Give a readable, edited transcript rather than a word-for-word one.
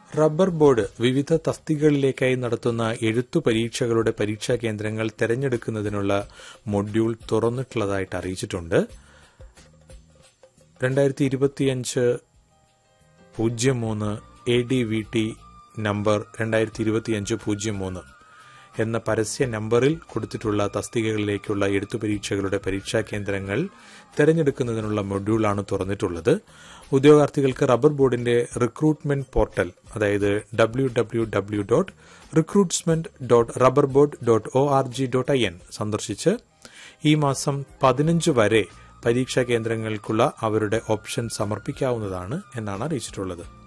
Rubber board വിവിധ തസ്തികകളിലേക്കായി നടത്തുന്ന എഴുത്തു പരീക്ഷകളുടെ പരീക്ഷാ കേന്ദ്രങ്ങൾ തെരഞ്ഞെടുക്കുന്നതിനുള്ള മൊഡ്യൂൾ തുറന്നിട്ടുള്ളതായിട്ട് അറിയിച്ചിട്ടുണ്ട്. 2025-03 ADVT നമ്പർ 2025-03 എന്ന പരസ്യ നമ്പറിൽ കൊടുത്തിട്ടുള്ള തസ്തികകളിലേക്കുള്ള എഴുത്തു പരീക്ഷകളുടെ പരീക്ഷാ കേന്ദ്രങ്ങൾ തെരഞ്ഞെടുക്കുന്നതിനുള്ള മൊഡ്യൂളാണ് തുറന്നിട്ടുള്ളത്. ഉദ്യോഗാർത്ഥികൾക്ക് റബ്ബർ ബോർഡിന്റെ റിക്രൂട്ട്മെന്റ് പോർട്ടൽ, അതായത് www.recruitment.rubberboard.org.in സന്ദർശിച്ച് ഈ മാസം 15 വരെ പരീക്ഷാ കേന്ദ്രങ്ങൾക്കുള്ള അവരുടെ ഓപ്ഷൻ സമർപ്പിക്കാവുന്നതാണ് എന്നാണ് അറിയിച്ചിട്ടുള്ളത്.